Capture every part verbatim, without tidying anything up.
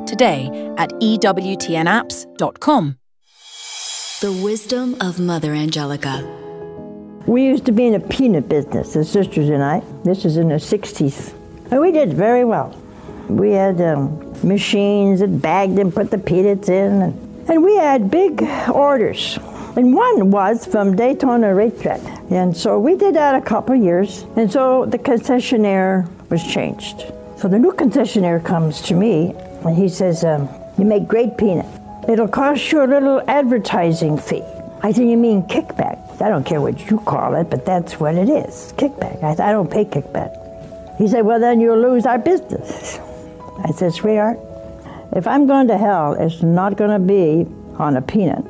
today at e w t n apps dot com. The wisdom of Mother Angelica. We used to be in the peanut business, the sisters and I. This is in the sixties. And we did very well. We had um, machines that bagged and put the peanuts in. And, and we had big orders. And one was from Daytona Racetrack. And so we did that a couple of years. And so the concessionaire was changed. So the new concessionaire comes to me and he says, um, you make great peanut. It'll cost you a little advertising fee. I said, you mean kickback? I don't care what you call it, but that's what it is, kickback. I said, I don't pay kickback. He said, well, then you'll lose our business. I said, sweetheart, if I'm going to hell, it's not going to be on a peanut.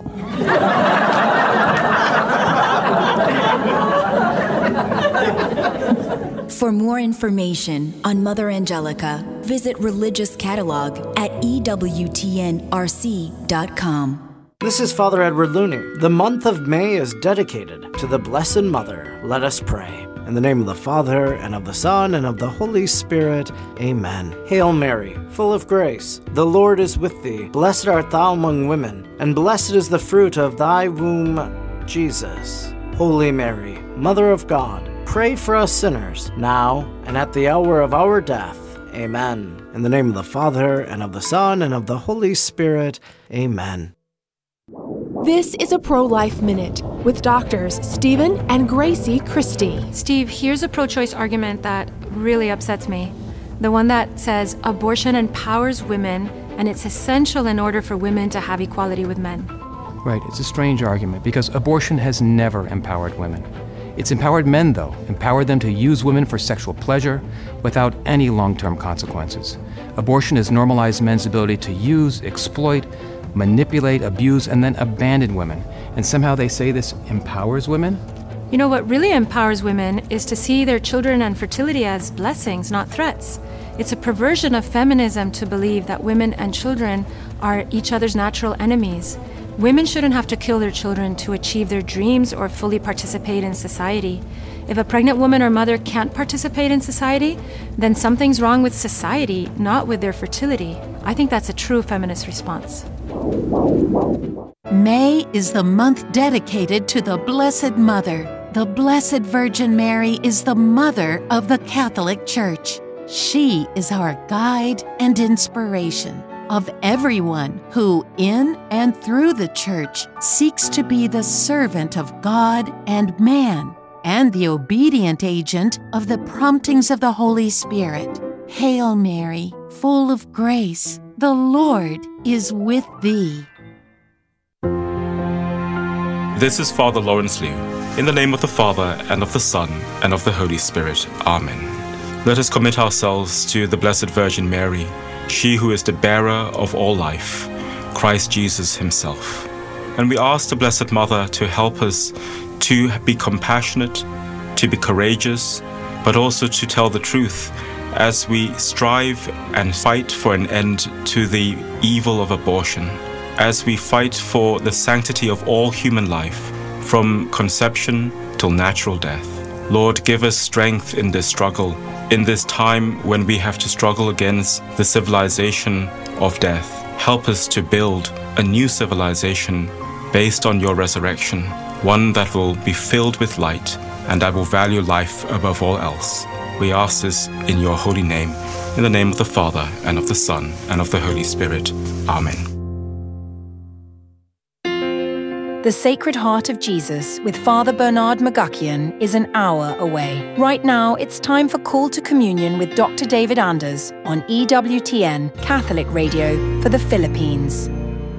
For more information on Mother Angelica, visit Religious Catalog at e w t n r c dot com. This is Father Edward Looney. The month of May is dedicated to the Blessed Mother. Let us pray. In the name of the Father, and of the Son, and of the Holy Spirit. Amen. Hail Mary, full of grace, the Lord is with thee. Blessed art thou among women, and blessed is the fruit of thy womb, Jesus. Holy Mary, Mother of God, pray for us sinners, now and at the hour of our death. Amen. In the name of the Father, and of the Son, and of the Holy Spirit. Amen. This is a Pro-Life Minute with doctors Stephen and Gracie Christie. Steve, here's a pro-choice argument that really upsets me. The one that says abortion empowers women and it's essential in order for women to have equality with men. Right, it's a strange argument because abortion has never empowered women. It's empowered men, though, empowered them to use women for sexual pleasure without any long-term consequences. Abortion has normalized men's ability to use, exploit, manipulate, abuse, and then abandon women. And somehow they say this empowers women? You know, what really empowers women is to see their children and fertility as blessings, not threats. It's a perversion of feminism to believe that women and children are each other's natural enemies. Women shouldn't have to kill their children to achieve their dreams or fully participate in society. If a pregnant woman or mother can't participate in society, then something's wrong with society, not with their fertility. I think that's a true feminist response. May is the month dedicated to the Blessed Mother. The Blessed Virgin Mary is the mother of the Catholic Church. She is our guide and inspiration of everyone who, in and through the Church, seeks to be the servant of God and man, and the obedient agent of the promptings of the Holy Spirit. Hail Mary, full of grace, the Lord is with thee. This is Father Lawrence Liu. In the name of the Father, and of the Son, and of the Holy Spirit. Amen. Let us commit ourselves to the Blessed Virgin Mary, she who is the bearer of all life, Christ Jesus himself. And we ask the Blessed Mother to help us to be compassionate, to be courageous, but also to tell the truth as we strive and fight for an end to the evil of abortion, as we fight for the sanctity of all human life, from conception till natural death. Lord, give us strength in this struggle, in this time when we have to struggle against the civilization of death. Help us to build a new civilization based on your resurrection, one that will be filled with light and that will value life above all else. We ask this in your holy name, in the name of the Father, and of the Son, and of the Holy Spirit. Amen. The Sacred Heart of Jesus with Father Bernard McGuckian is an hour away. Right now, it's time for Call to Communion with Doctor David Anders on E W T N Catholic Radio for the Philippines.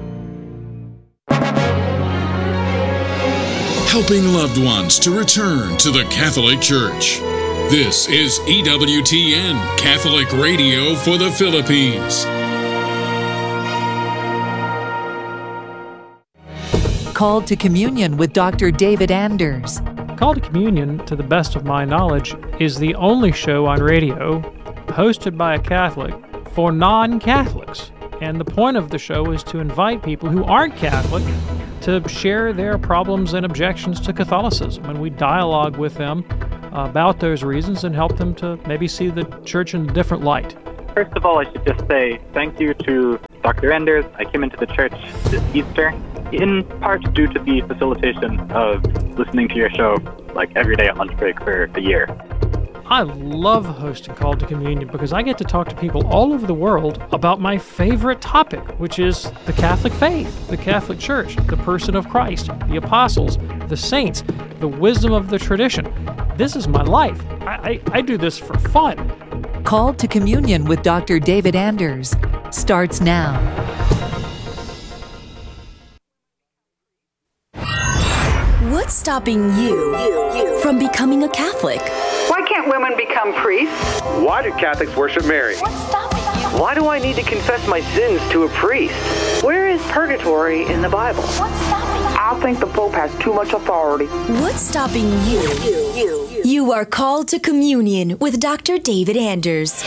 Helping loved ones to return to the Catholic Church. This is E W T N Catholic Radio for the Philippines. Called to Communion with Doctor David Anders. Called to Communion, to the best of my knowledge, is the only show on radio hosted by a Catholic for non-Catholics. And the point of the show is to invite people who aren't Catholic to share their problems and objections to Catholicism. And we dialogue with them about those reasons and help them to maybe see the church in a different light. First of all, I should just say thank you to Doctor Anders. I came into the church this Easter, in part due to the facilitation of listening to your show like every day at lunch break for a year. I love hosting Called to Communion because I get to talk to people all over the world about my favorite topic, which is the Catholic faith, the Catholic Church, the person of Christ, the apostles, the saints, the wisdom of the tradition. This is my life. I, I, I do this for fun. Called to Communion with Doctor David Anders starts now. What's stopping you, you, you from becoming a Catholic? Why can't women become priests? Why do Catholics worship Mary? What's stopping you? Why do I need to confess my sins to a priest? Where is purgatory in the Bible? What's stopping you? I think the Pope has too much authority. What's stopping you? You, you, you. You are Called to Communion with Doctor David Anders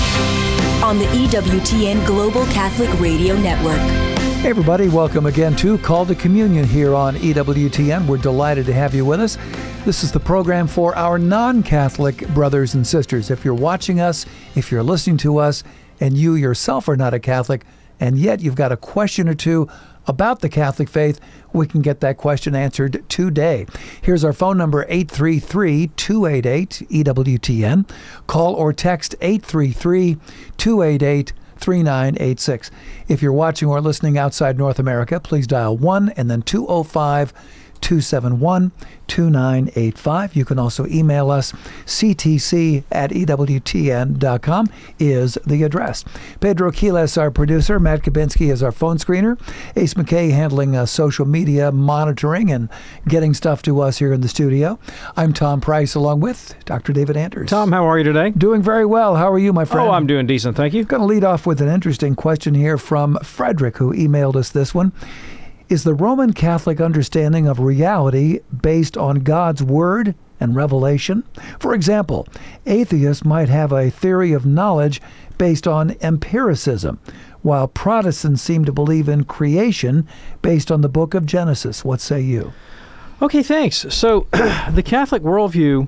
on the E W T N Global Catholic Radio Network. Hey everybody, welcome again to Call to Communion here on E W T N. We're delighted to have you with us. This is the program for our non-Catholic brothers and sisters. If you're watching us, if you're listening to us, and you yourself are not a Catholic, and yet you've got a question or two about the Catholic faith, we can get that question answered today. Here's our phone number, eight three three, two eight eight, E W T N. Call or text eight three three, two eight eight, three nine eight six. If you're watching or listening outside North America, please dial one and then two oh five, two seven one, two nine eight five. You can also email us. C T C at E W T N dot com is the address. Pedro Quiles, our producer. Matt Kabinski is our phone screener. Ace McKay handling uh, social media monitoring and getting stuff to us here in the studio. I'm Tom Price along with Doctor David Anders. Tom, how are you today? Doing very well. How are you, my friend? Oh, I'm doing decent, thank you. Going to lead off with an interesting question here from Frederick, who emailed us this one. Is the Roman Catholic understanding of reality based on God's Word and revelation? For example, atheists might have a theory of knowledge based on empiricism, while Protestants seem to believe in creation based on the book of Genesis. What say you? Okay, thanks. So the Catholic worldview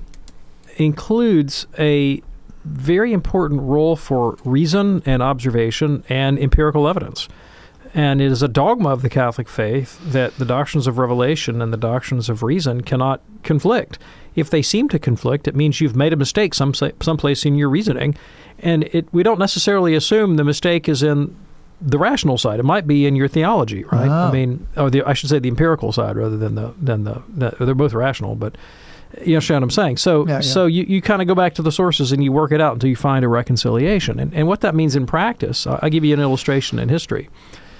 includes a very important role for reason and observation and empirical evidence. And it is a dogma of the Catholic faith that the doctrines of revelation and the doctrines of reason cannot conflict. If they seem to conflict, it means you've made a mistake some someplace in your reasoning. And it, we don't necessarily assume the mistake is in the rational side. It might be in your theology, right? Oh. I mean, or the, I should say the empirical side rather than the than the, the they're both rational, but you understand what I'm saying. So, yeah, yeah. so you, you kind of go back to the sources and you work it out until you find a reconciliation. And, and what that means in practice, I'll give you an illustration in history.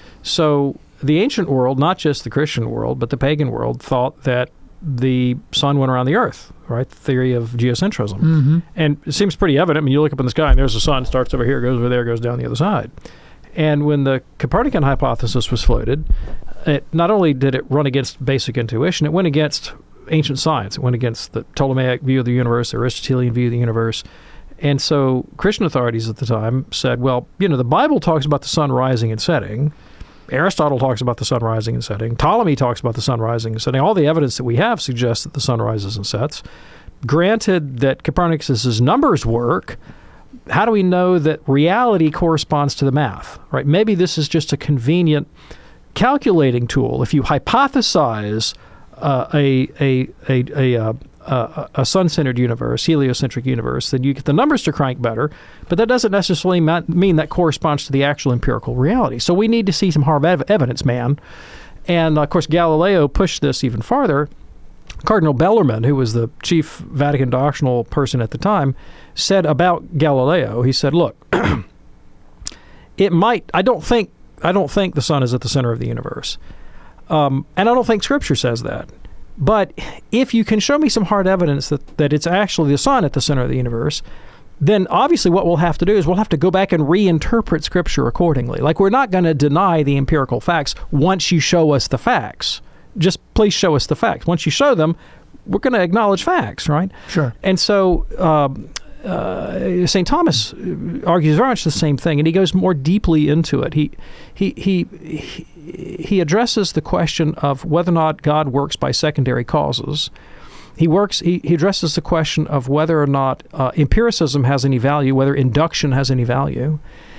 So the ancient world, not just the Christian world, but the pagan world, thought that the sun went around the earth, right? The theory of geocentrism. Mm-hmm. And it seems pretty evident. I mean, you look up in the sky and there's the sun, starts over here, goes over there, goes down the other side. And when the Copernican hypothesis was floated, it not only did it run against basic intuition, it went against ancient science. It went against the Ptolemaic view of the universe, the Aristotelian view of the universe. And so Christian authorities at the time said, well, you know, the Bible talks about the sun rising and setting. Aristotle talks about the sun rising and setting. Ptolemy talks about the sun rising and setting. All the evidence that we have suggests that the sun rises and sets. Granted that Copernicus's numbers work, how do we know that reality corresponds to the math, right? Maybe this is just a convenient calculating tool. If you hypothesize uh, a, a, a, a, a, a, a sun-centered universe, heliocentric universe, then you get the numbers to crank better, but that doesn't necessarily ma- mean that corresponds to the actual empirical reality. So we need to see some hard ev- evidence, man. And, of course, Galileo pushed this even farther. Cardinal Bellarmine, who was the chief Vatican doctrinal person at the time, said about Galileo, he said, look, it might, I don't think, I don't think the sun is at the center of the universe. Um, and I don't think Scripture says that. But if you can show me some hard evidence that, that it's actually the sun at the center of the universe, then obviously what we'll have to do is we'll have to go back and reinterpret Scripture accordingly. Like, we're not going to deny the empirical facts once you show us the facts. Just please show us the facts. Once you show them, we're going to acknowledge facts, right? Sure. And so um, uh, Saint Thomas argues very much the same thing, and he goes more deeply into it. He he he he, he addresses the question of whether or not God works by secondary causes. He works. He, he addresses the question of whether or not uh, empiricism has any value, whether induction has any value.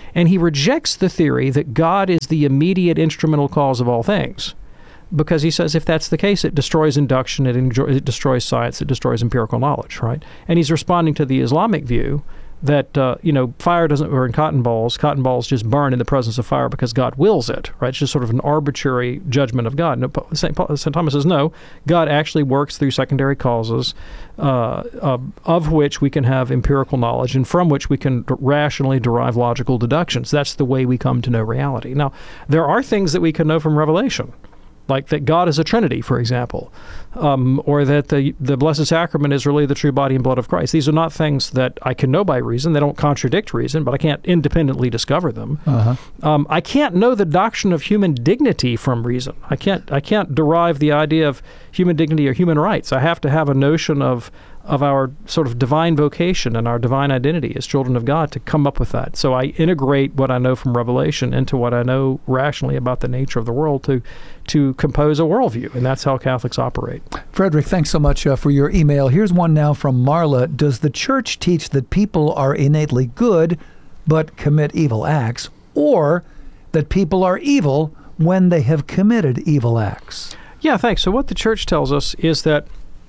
And he rejects the theory that God is the immediate instrumental cause of all things, because he says if that's the case, it destroys induction, it, enjoy, it destroys science, it destroys empirical knowledge, right? And he's responding to the Islamic view that, uh, you know, fire doesn't burn cotton balls. Cotton balls just burn in the presence of fire because God wills it, right? It's just sort of an arbitrary judgment of God. No, Saint Thomas says, no, God actually works through secondary causes uh, uh, of which we can have empirical knowledge and from which we can d- rationally derive logical deductions. That's the way we come to know reality. Now, there are things that we can know from Revelation, like that God is a Trinity, for example, um, or that the the Blessed Sacrament is really the true body and blood of Christ. These are not things that I can know by reason. They don't contradict reason, but I can't independently discover them. Uh-huh. Um, I can't know the doctrine of human dignity from reason. I can't I can't derive the idea of human dignity or human rights. I have to have a notion of of our sort of divine vocation and our divine identity as children of God to come up with that. So I integrate what I know from Revelation into what I know rationally about the nature of the world to to compose a worldview, and that's how Catholics operate. Frederick, thanks so much uh, for your email. Here's one now from Marla. Does the church teach that people are innately good but commit evil acts, or that people are evil when they have committed evil acts? Yeah, thanks. So what the church tells us is that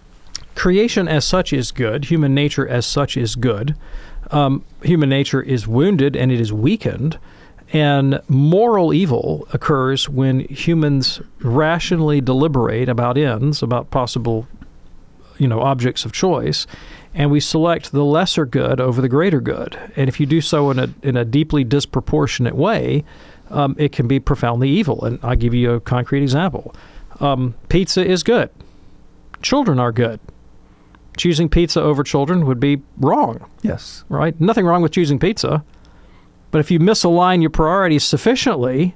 creation as such is good. Human nature as such is good. Um, human nature is wounded and it is weakened. And moral evil occurs when humans rationally deliberate about ends, about possible, you know, objects of choice, and we select the lesser good over the greater good. And if you do so in a in a deeply disproportionate way, um, it can be profoundly evil. And I'll give you a concrete example. Um, pizza is good. Children are good. Choosing pizza over children would be wrong. Yes. Right? Nothing wrong with choosing pizza. But if you misalign your priorities sufficiently,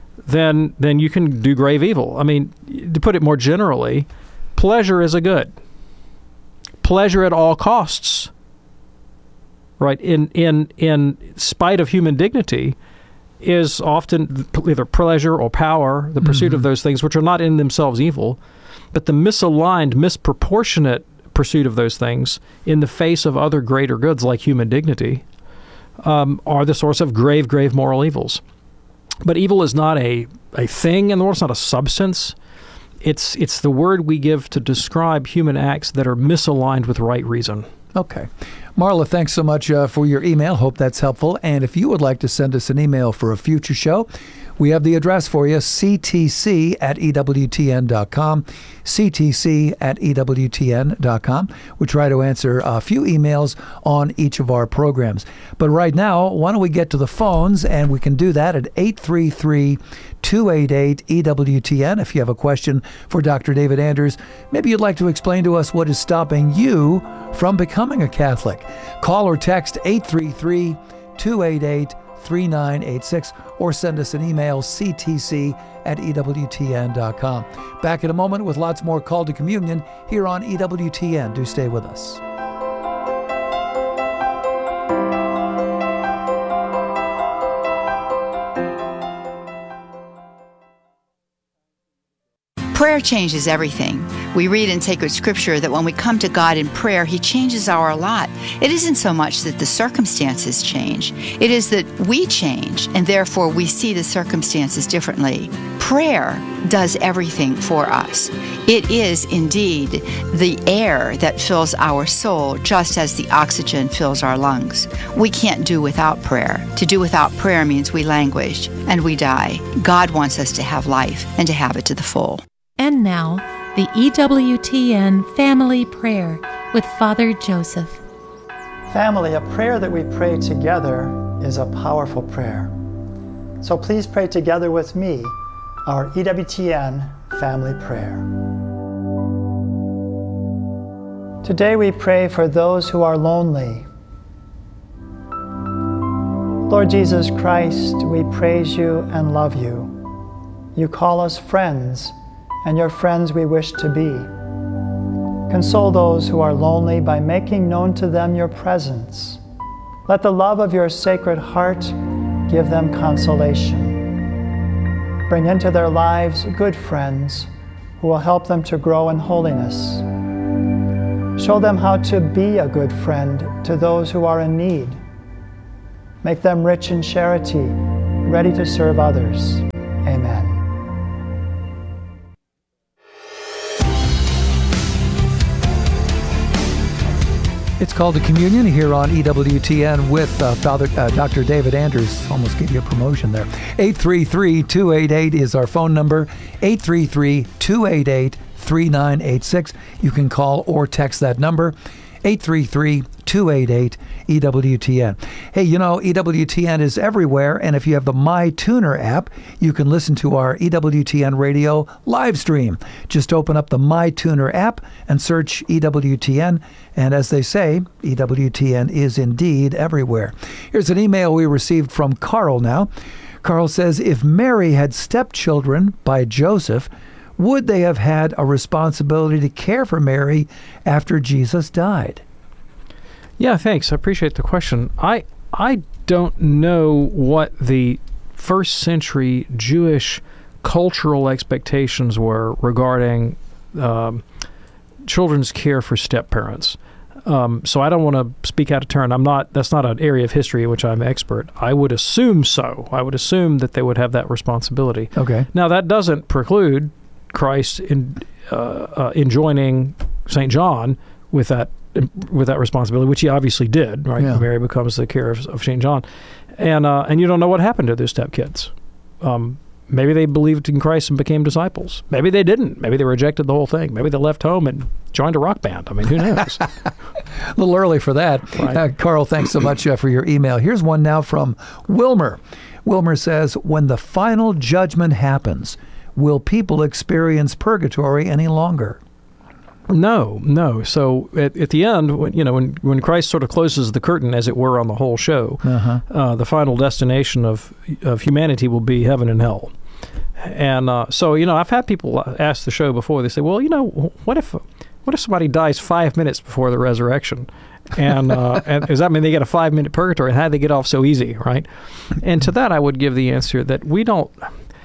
then then you can do grave evil. I mean, to put it more generally, pleasure is a good. Pleasure at all costs, right, in in in spite of human dignity, is often either pleasure or power, the pursuit mm-hmm. of those things, which are not in themselves evil, but the misaligned, misproportionate pursuit of those things in the face of other greater goods like human dignity um, are the source of grave, grave moral evils. But evil is not a, a thing in the world. It's not a substance. It's it's the word we give to describe human acts that are misaligned with right reason. Okay. Marla, thanks so much uh, for your email. Hope that's helpful. And if you would like to send us an email for a future show, we have the address for you, c t c at e w t n dot com, c t c at e w t n dot com. We try to answer a few emails on each of our programs. But right now, why don't we get to the phones, and we can do that at eight three three, two eight eight, E W T N. If you have a question for Doctor David Anders, maybe you'd like to explain to us what is stopping you from becoming a Catholic. Call or text eight three three, two eight eight, three nine eight six or send us an email, c t c at e w t n dot com. Back in a moment with lots more Call to Communion here on E W T N. Do stay with us. Prayer changes everything. We read in sacred scripture that when we come to God in prayer, He changes our lot. It isn't so much that the circumstances change. It is that we change, and therefore we see the circumstances differently. Prayer does everything for us. It is indeed the air that fills our soul, just as the oxygen fills our lungs. We can't do without prayer. To do without prayer means we languish and we die. God wants us to have life and to have it to the full. And now, the E W T N Family Prayer with Father Joseph. Family, a prayer that we pray together is a powerful prayer. So please pray together with me our E W T N Family Prayer. Today we pray for those who are lonely. Lord Jesus Christ, we praise you and love you. You call us friends, and your friends we wish to be. Console those who are lonely by making known to them your presence. Let the love of your Sacred Heart give them consolation. Bring into their lives good friends who will help them to grow in holiness. Show them how to be a good friend to those who are in need. Make them rich in charity, ready to serve others. Amen. It's called to Communion here on E W T N with uh, Father uh, Doctor David Anders. Almost gave you a promotion there. eight three three, two eight eight is our phone number. eight three three, two eight eight, three nine eight six. You can call or text that number. eight three three, two eight eight, E W T N. Hey, you know, E W T N is everywhere, and if you have the MyTuner app, you can listen to our E W T N radio live stream. Just open up the MyTuner app and search E W T N, and as they say, E W T N is indeed everywhere. Here's an email we received from Carl now. Carl says, if Mary had stepchildren by Joseph, would they have had a responsibility to care for Mary after Jesus died? Yeah, thanks. I appreciate the question. I I don't know what the first century Jewish cultural expectations were regarding um, children's care for step-parents. Um, so I don't want to speak out of turn. I'm not. That's not an area of history in which I'm expert. I would assume so. I would assume that they would have that responsibility. Okay. Now, that doesn't preclude Christ in uh, uh, enjoining Saint John with that with that responsibility, which he obviously did. Right, Yeah. Mary becomes the care of, of Saint John, and uh, and you don't know what happened to those stepkids. Um, maybe they believed in Christ and became disciples. Maybe they didn't. Maybe they rejected the whole thing. Maybe they left home and joined a rock band. I mean, who knows? A little early for that. Right. Uh, Carl, thanks so much uh, for your email. Here's one now from Wilmer. Wilmer says, when the final judgment happens, will people experience purgatory any longer? No, no. So at, at the end, when, you know, when when Christ sort of closes the curtain, as it were, on the whole show, Uh-huh. uh, the final destination of of humanity will be heaven and hell. And uh, so, you know, I've had people ask the show before. They say, "Well, you know, what if what if somebody dies five minutes before the resurrection?" And, uh, and does that mean they get a five minute purgatory? And how did they get off so easy, right? And to that, I would give the answer that we don't.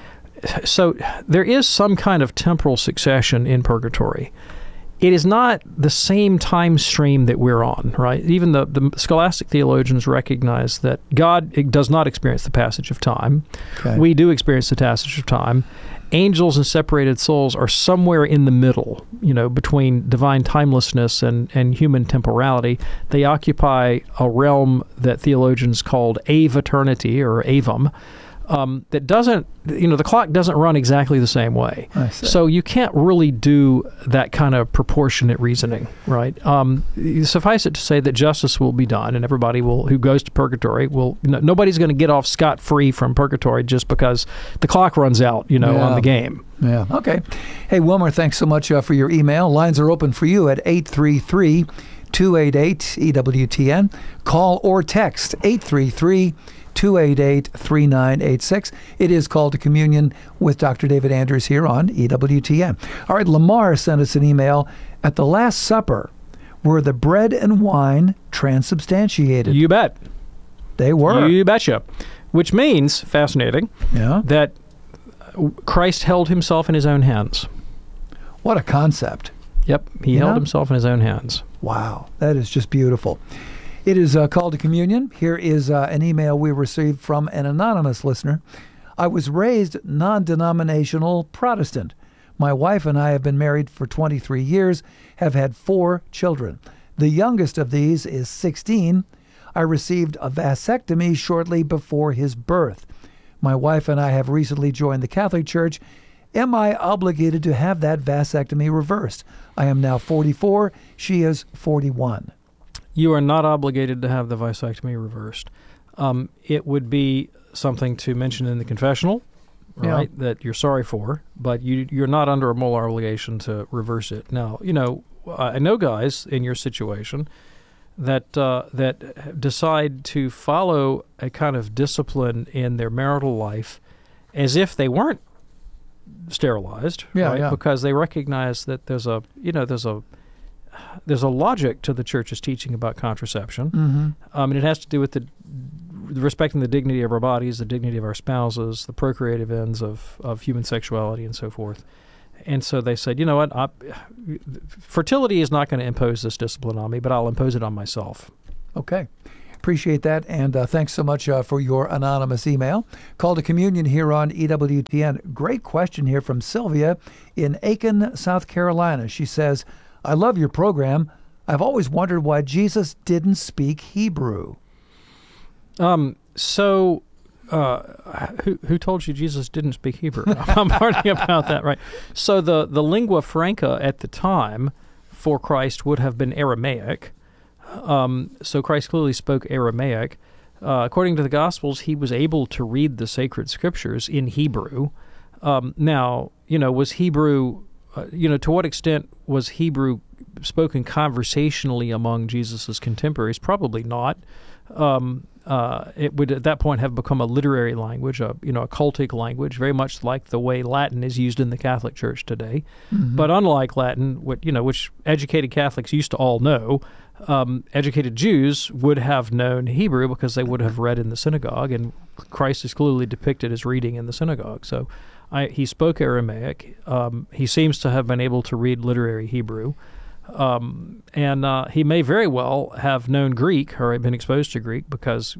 So there is some kind of temporal succession in purgatory. It is not the same time stream that we're on, right? Even the, the scholastic theologians recognize that God does not experience the passage of time. Okay. We do experience the passage of time. Angels and separated souls are somewhere in the middle, you know, between divine timelessness and, and human temporality. They occupy a realm that theologians called ave-eternity, or avum, Um, that doesn't, you know, the clock doesn't run exactly the same way. I see. So you can't really do that kind of proportionate reasoning, right? Um, suffice it to say that justice will be done, and everybody will who goes to purgatory will. No, nobody's going to get off scot-free from purgatory just because the clock runs out, you know, Yeah. on the game. Yeah. Okay. Hey, Wilmer, thanks so much uh, for your email. Lines are open for you at eight three three, two eight eight, E W T N. Call or text eight three three, two eight eight, three nine eight six. It is Called to Communion with Doctor David Anders here on E W T N. All right, Lamar sent us an email. At the Last Supper, were the bread and wine transubstantiated? You bet. They were. You betcha. Which means, fascinating, Yeah. that Christ held himself in his own hands. What a concept. Yep, he You held know? himself in his own hands. Wow, that is just beautiful. It is uh, Called to Communion. Here is uh, an email we received from an anonymous listener. I was raised non-denominational Protestant. My wife and I have been married for twenty-three years, have had four children. The youngest of these is sixteen. I received a vasectomy shortly before his birth. My wife and I have recently joined the Catholic Church. Am I obligated to have that vasectomy reversed? I am now forty-four. She is forty-one. You are not obligated to have the vasectomy reversed. Um, it would be something to mention in the confessional, right, Yeah. that you're sorry for, but you, you're not under a moral obligation to reverse it. Now, you know, I know guys in your situation that uh, that decide to follow a kind of discipline in their marital life as if they weren't sterilized, Yeah, right? yeah. Because they recognize that there's a, you know, there's a there's a logic to the church's teaching about contraception, Mhm. um, and it has to do with the respecting the dignity of our bodies, the dignity of our spouses, the procreative ends of, of human sexuality, and so forth. And so they said, you know what, I, fertility is not going to impose this discipline on me, but I'll impose it on myself. Okay. Appreciate that, and uh, thanks so much uh, for your anonymous email. Call to Communion here on E W T N. Great question here from Sylvia in Aiken, South Carolina. She says, I love your program. I've always wondered why Jesus didn't speak Hebrew. Um. So, uh, who who told you Jesus didn't speak Hebrew? I'm wondering about that, right? So the, the lingua franca at the time for Christ would have been Aramaic. Um, so Christ clearly spoke Aramaic. Uh, according to the Gospels, he was able to read the sacred scriptures in Hebrew. Um, now, you know, was Hebrew, uh, you know, to what extent was Hebrew spoken conversationally among Jesus' contemporaries? Probably not. Um, uh, it would at that point have become a literary language, a you know, a cultic language, very much like the way Latin is used in the Catholic Church today. Mm-hmm. But unlike Latin, what you know, which educated Catholics used to all know, um, educated Jews would have known Hebrew because they would have read in the synagogue, and Christ is clearly depicted as reading in the synagogue. So I, he spoke Aramaic. Um, he seems to have been able to read literary Hebrew. Um, and uh, he may very well have known Greek or had been exposed to Greek because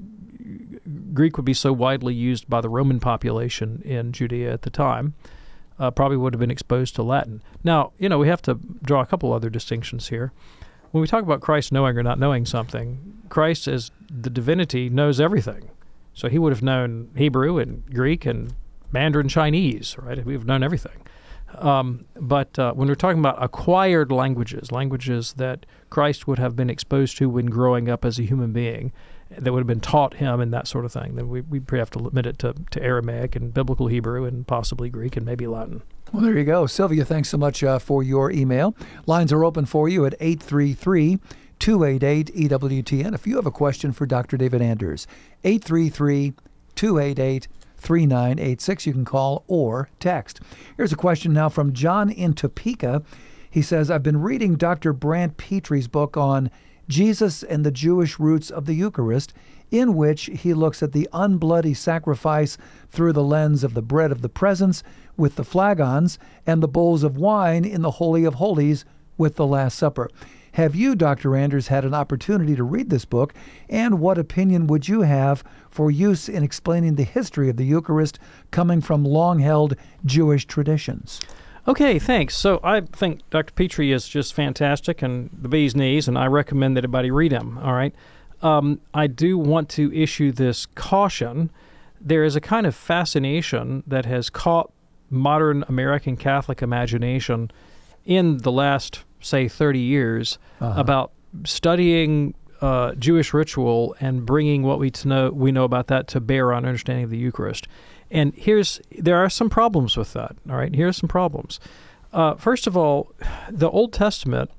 Greek would be so widely used by the Roman population in Judea at the time. Uh, probably would have been exposed to Latin. Now, you know, we have to draw a couple other distinctions here. When we talk about Christ knowing or not knowing something, Christ as the divinity knows everything. So he would have known Hebrew and Greek and Mandarin Chinese, right? We would have known everything. Um, but uh, when we're talking about acquired languages, languages that Christ would have been exposed to when growing up as a human being, that would have been taught him and that sort of thing, then we we have to limit it to, to Aramaic and Biblical Hebrew and possibly Greek and maybe Latin. Well, there you go. Sylvia, thanks so much uh, for your email. Lines are open for you at eight three three, two eight eight, E W T N. If you have a question for Doctor David Anders, eight three three, two eight eight, three nine eight six. You can call or text. Here's a question now from John in Topeka. He says, I've been reading Doctor Brant Petrie's book on Jesus and the Jewish roots of the Eucharist, in which he looks at the unbloody sacrifice through the lens of the bread of the presence with the flagons and the bowls of wine in the Holy of Holies with the Last Supper. Have you, Doctor Anders, had an opportunity to read this book, and what opinion would you have for use in explaining the history of the Eucharist coming from long-held Jewish traditions? Okay, thanks. So I think Doctor Petrie is just fantastic and the bee's knees, and I recommend that everybody read him, all right? Um, I do want to issue this caution. There is a kind of fascination that has caught modern American Catholic imagination in the last, say, thirty years uh-huh. about studying uh, Jewish ritual and bringing what we to know we know about that to bear on understanding of the Eucharist. And here's there are some problems with that. All right, here are some problems. Uh, first of all, the Old Testament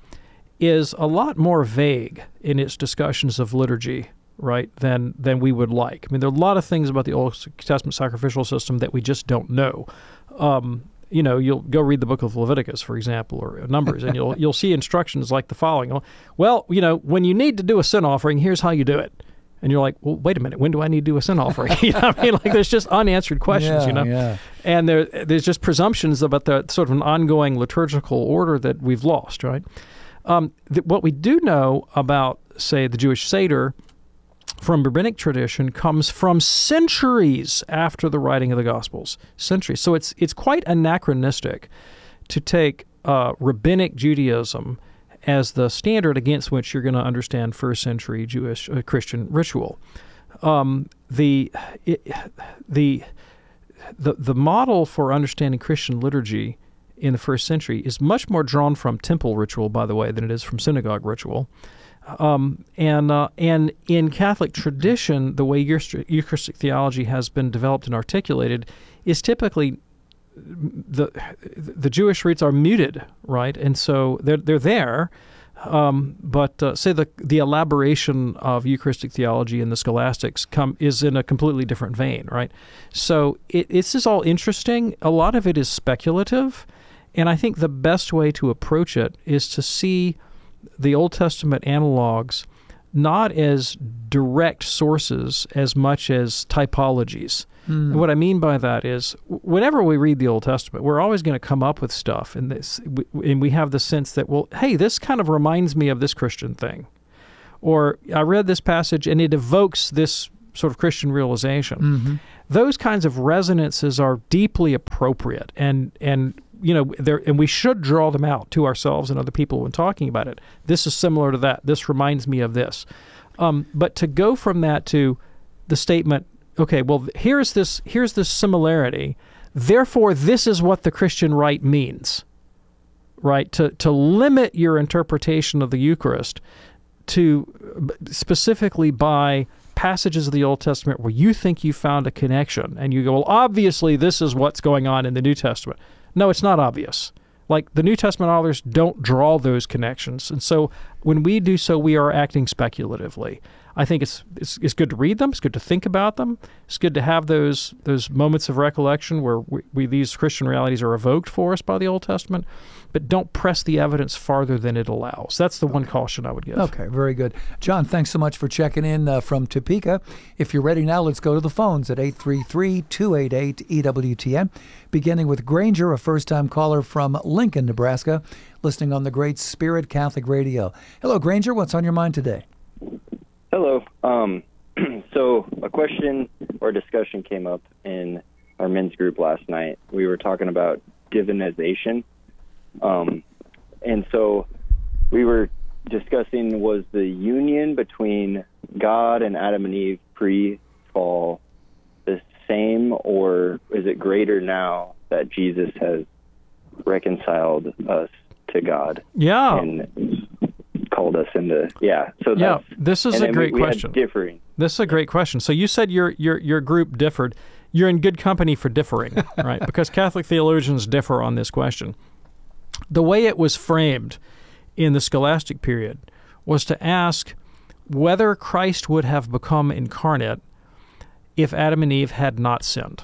is a lot more vague in its discussions of liturgy, right, than than we would like. I mean, there are a lot of things about the Old Testament sacrificial system that we just don't know. Um, you know, you'll go read the book of Leviticus, for example, or Numbers, and you'll you'll see instructions like the following. Well, you know, when you need to do a sin offering, here's how you do it. And you're like, well, wait a minute, when do I need to do a sin offering? You know what I mean? Like, there's just unanswered questions, yeah, you know? Yeah. And there, there's just presumptions about the sort of an ongoing liturgical order that we've lost, right? Um, th- what we do know about, say, the Jewish Seder from rabbinic tradition comes from centuries after the writing of the Gospels. Centuries. So it's it's quite anachronistic to take uh, rabbinic Judaism as the standard against which you're going to understand first century Jewish uh, Christian ritual. Um, the, it, the the the model for understanding Christian liturgy in the first century is much more drawn from temple ritual, by the way, than it is from synagogue ritual. Um, and uh, and in Catholic tradition, the way Eucharistic theology has been developed and articulated is typically the the Jewish roots are muted, right? And so they're they're there, um, but uh, say the the elaboration of Eucharistic theology in the scholastics come is in a completely different vein, right? So it, this is all interesting. A lot of it is speculative, and I think the best way to approach it is to see the Old Testament analogs not as direct sources as much as typologies. Mm. And what I mean by that is, whenever we read the Old Testament, we're always going to come up with stuff, and this, and we have the sense that, well, hey, this kind of reminds me of this Christian thing, or I read this passage and it evokes this sort of Christian realization. Mm-hmm. Those kinds of resonances are deeply appropriate, and and you know, there, and we should draw them out to ourselves and other people when talking about it. This is similar to that. This reminds me of this. Um, but to go from that to the statement, okay, well, here's this here's this similarity. Therefore, this is what the Christian rite means, right? To to limit your interpretation of the Eucharist to specifically by passages of the Old Testament where you think you found a connection, and you go, well, obviously this is what's going on in the New Testament. No, it's not obvious. Like, the New Testament authors don't draw those connections, and so when we do so, we are acting speculatively. I think it's, it's it's good to read them. It's good to think about them. It's good to have those those moments of recollection where we, we these Christian realities are evoked for us by the Old Testament, but don't press the evidence farther than it allows. That's the one caution I would give. Okay, very good. John, thanks so much for checking in uh, from Topeka. If you're ready now, let's go to the phones at eight three three, two eight eight, E W T N, beginning with Granger, a first-time caller from Lincoln, Nebraska, listening on the Great Spirit Catholic Radio. Hello, Granger. What's on your mind today? Hello. Um, so a question or discussion came up in our men's group last night. We were talking about divinization. Um, and so we were discussing, was the union between God and Adam and Eve pre-fall the same, or is it greater now that Jesus has reconciled us to God? Yeah. And called us into, yeah. So yeah, that's, this is a great we, we question. Differing. This is a great question. So you said your your your group differed. You're in good company for differing, right? Because Catholic theologians differ on this question. The way it was framed in the scholastic period was to ask whether Christ would have become incarnate if Adam and Eve had not sinned.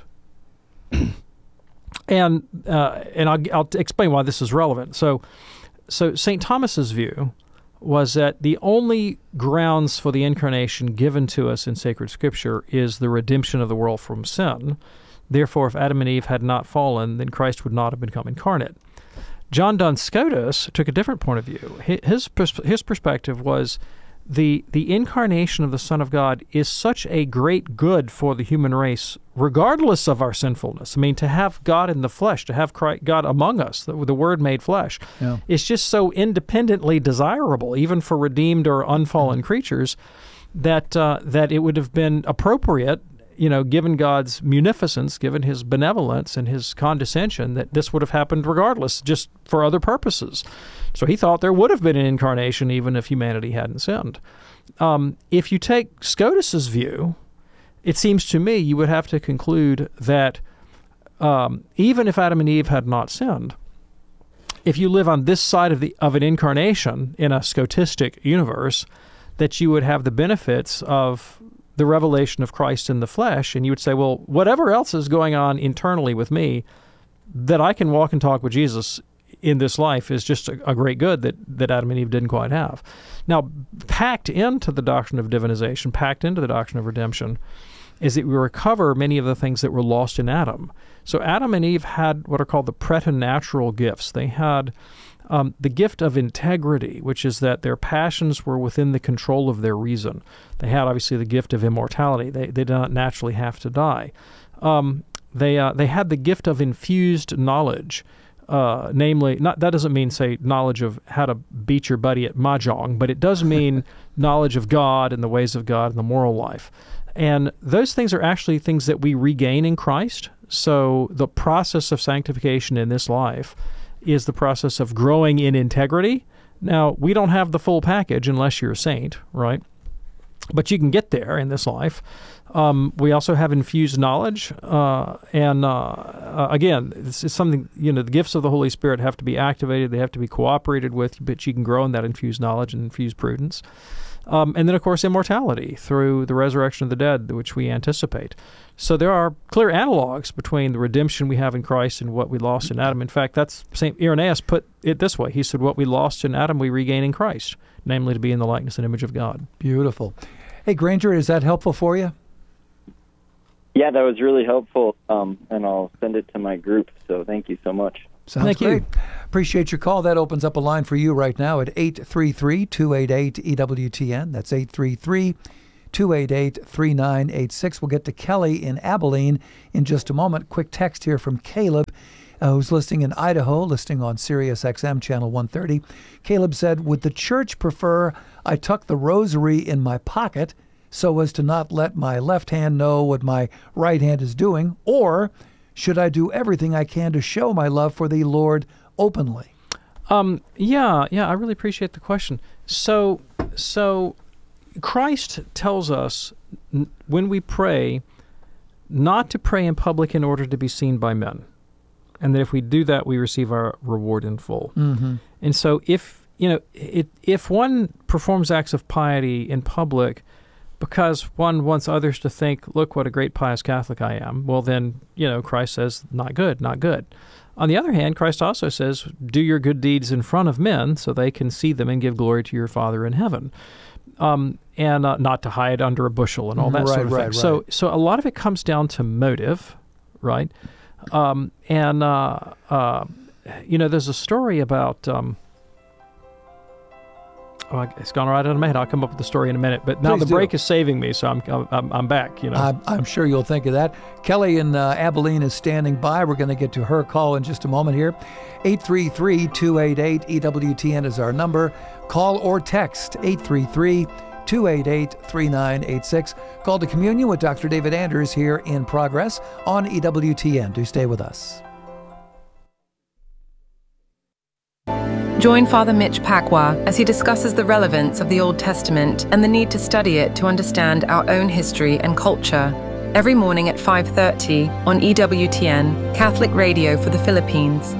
and uh, and I'll, I'll explain why this is relevant. So, so Saint Thomas's view was that the only grounds for the incarnation given to us in sacred Scripture is the redemption of the world from sin. Therefore, if Adam and Eve had not fallen, then Christ would not have become incarnate. John Duns Scotus took a different point of view. His his perspective was the the incarnation of the Son of God is such a great good for the human race, regardless of our sinfulness. I mean, to have God in the flesh, to have Christ, God among us, the, the Word made flesh, yeah. it's just so independently desirable, even for redeemed or unfallen mm-hmm. creatures, that uh, that it would have been appropriate, you know, given God's munificence, given His benevolence and His condescension, that this would have happened regardless, just for other purposes. So he thought there would have been an incarnation even if humanity hadn't sinned. Um, if you take Scotus's view, it seems to me you would have to conclude that um, even if Adam and Eve had not sinned, if you live on this side of the of an incarnation in a Scotistic universe, that you would have the benefits of the revelation of Christ in the flesh, and you would say, well, whatever else is going on internally with me, that I can walk and talk with Jesus in this life is just a, a great good that, that Adam and Eve didn't quite have. Now, packed into the doctrine of divinization, packed into the doctrine of redemption, is that we recover many of the things that were lost in Adam. So Adam and Eve had what are called the preternatural gifts. They had um, the gift of integrity, which is that their passions were within the control of their reason. They had, obviously, the gift of immortality. They, they did not naturally have to die. Um, they, uh, they had the gift of infused knowledge. Uh, namely, not that doesn't mean, say, knowledge of how to beat your buddy at mahjong, but it does mean knowledge of God and the ways of God and the moral life. And those things are actually things that we regain in Christ. So the process of sanctification in this life is the process of growing in integrity. Now, we don't have the full package unless you're a saint, right? But you can get there in this life. Um, we also have infused knowledge, uh, and uh, uh, again, it's, it's something, you know, the gifts of the Holy Spirit have to be activated, they have to be cooperated with, but you can grow in that infused knowledge and infused prudence. Um, and then, of course, immortality through the resurrection of the dead, which we anticipate. So there are clear analogs between the redemption we have in Christ and what we lost in Adam. In fact, that's Saint Irenaeus put it this way. He said, what we lost in Adam, we regain in Christ, namely to be in the likeness and image of God. Beautiful. Hey, Granger, is that helpful for you? Yeah, that was really helpful, um, and I'll send it to my group, so thank you so much. Sounds Thank great. you. Appreciate your call. That opens up a line for you right now at eight three three, two eight eight, E W T N. That's eight three three, two eight eight, three nine eight six. We'll get to Kelly in Abilene in just a moment. Quick text here from Caleb, uh, who's listening in Idaho, listening on Sirius X M channel one thirty. Caleb said, would the church prefer I tuck the rosary in my pocket so as to not let my left hand know what my right hand is doing, or should I do everything I can to show my love for the Lord openly? Um, yeah, yeah, I really appreciate the question. So, so Christ tells us n- when we pray not to pray in public in order to be seen by men, and that if we do that, we receive our reward in full. Mm-hmm. And so, if you know, it, if one performs acts of piety in public because one wants others to think, look what a great pious Catholic I am, well then, you know, Christ says, not good, not good. On the other hand, Christ also says, do your good deeds in front of men so they can see them and give glory to your Father in heaven. Um, and uh, not to hide under a bushel and all that right, sort of right, thing. Right. So, so a lot of it comes down to motive, right? Um, and, uh, uh, you know, there's a story about... Um, Oh, it's gone right out of my head. I'll come up with the story in a minute. But now Please the do. break is saving me, so I'm I'm, I'm back. You know, I'm, I'm sure you'll think of that. Kelly in uh, Abilene is standing by. We're going to get to her call in just a moment here. eight three three, two eight eight, E W T N is our number. Call or text eight three three, two eight eight, three nine eight six. Call to Communion with Doctor David Anders here in progress on E W T N. Do stay with us. Join Father Mitch Pacwa as he discusses the relevance of the Old Testament and the need to study it to understand our own history and culture. Every morning at five thirty on E W T N, Catholic Radio for the Philippines.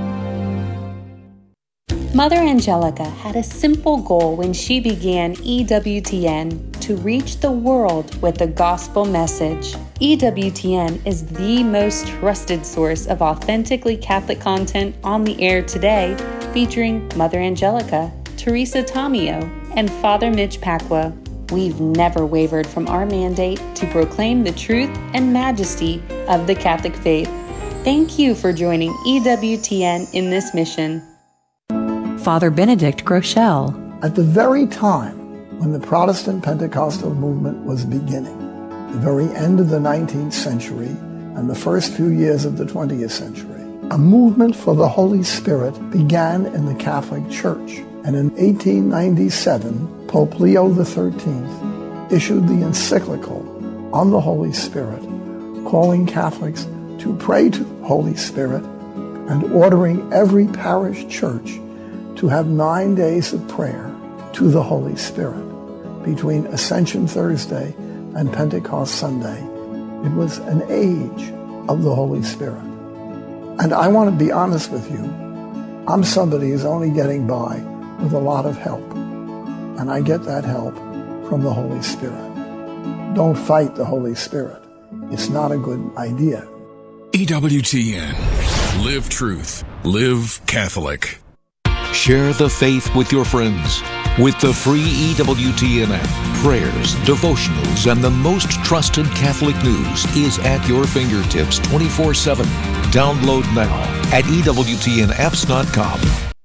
Mother Angelica had a simple goal when she began E W T N: to reach the world with the gospel message. E W T N is the most trusted source of authentically Catholic content on the air today, featuring Mother Angelica, Teresa Tomeo, and Father Mitch Pacwa. We've never wavered from our mandate to proclaim the truth and majesty of the Catholic faith. Thank you for joining E W T N in this mission. Father Benedict Groeschel. At the very time when the Protestant Pentecostal movement was beginning, the very end of the nineteenth century and the first few years of the twentieth century, a movement for the Holy Spirit began in the Catholic Church. And in eighteen ninety-seven, Pope Leo the thirteenth issued the encyclical on the Holy Spirit, calling Catholics to pray to the Holy Spirit and ordering every parish church to have nine days of prayer to the Holy Spirit between Ascension Thursday and Pentecost Sunday. It was an age of the Holy Spirit. And I want to be honest with you, I'm somebody who's only getting by with a lot of help. And I get that help from the Holy Spirit. Don't fight the Holy Spirit. It's not a good idea. E W T N. Live truth. Live Catholic. Share the faith with your friends. With the free E W T N app, prayers, devotionals, and the most trusted Catholic news is at your fingertips twenty-four seven. Download now at E W T N apps dot com.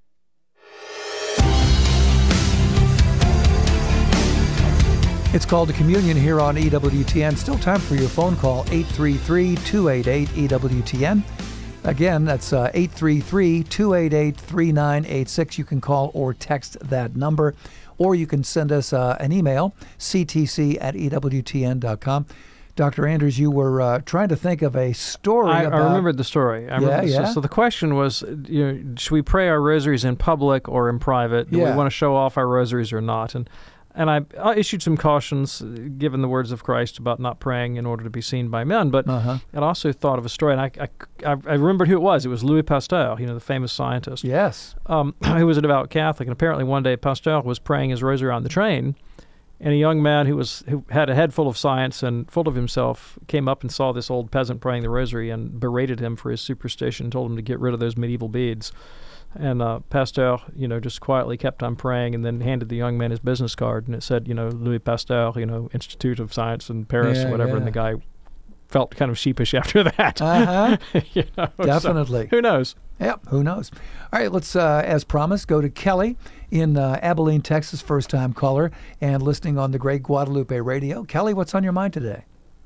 It's called to Communion here on E W T N. Still time for your phone call, eight three three, two eight eight, E W T N. Again, that's uh, eight three three, two eight eight, three nine eight six. You can call or text that number, or you can send us uh, an email, c t c at e w t n dot com. Doctor Anders, you were uh, trying to think of a story I, about... I remembered the story. I yeah, remember, yeah. So, so the question was, you know, should we pray our rosaries in public or in private? Do Yeah. we want to show off our rosaries or not? And and I, I issued some cautions, uh, given the words of Christ about not praying in order to be seen by men. But Uh-huh. I also thought of a story, and I, I, I remembered who it was. It was Louis Pasteur, you know, the famous scientist. Yes. Um, who was a devout Catholic. And apparently one day Pasteur was praying his rosary on the train, and a young man who was who had a head full of science and full of himself came up and saw this old peasant praying the rosary and berated him for his superstition, told him to get rid of those medieval beads. And uh, Pasteur, you know, just quietly kept on praying, and then handed the young man his business card, and it said, you know, Louis Pasteur, you know, Institute of Science in Paris, Yeah, or whatever. yeah. And the guy felt kind of sheepish after that. Uh-huh. You know, Definitely. So who knows? Yep, who knows? All right, let's, uh, as promised, go to Kelly in uh, Abilene, Texas, first-time caller, and listening on the Great Guadalupe Radio. Kelly, what's on your mind today?